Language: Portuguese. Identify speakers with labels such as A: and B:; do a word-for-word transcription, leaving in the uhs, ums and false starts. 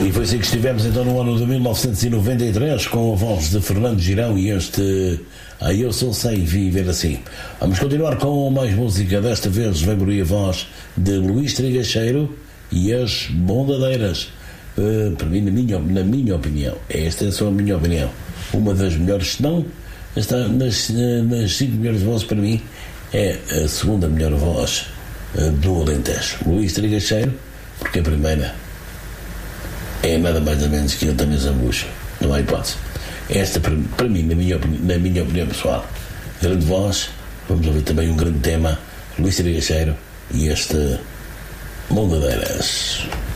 A: E foi assim que estivemos então no ano de mil novecentos e noventa e três com a voz de Fernando Girão e este "Ah, eu sou sei viver assim". Vamos continuar com mais música. Desta vez vem por aí a voz de Luís Trigacheiro e as Bondadeiras. Uh, para mim, na minha, na minha opinião, esta é só a minha opinião, uma das melhores, se não está nas, nas cinco melhores vozes. Para mim é a segunda melhor voz uh, do Alentejo, Luís Trigacheiro, porque a primeira é nada mais nada menos que António Zambujo, não há hipótese. Esta, para, para mim, na minha, na minha opinião pessoal, grande voz. Vamos ouvir também um grande tema, Luís Trigacheiro e este Bondadeiras.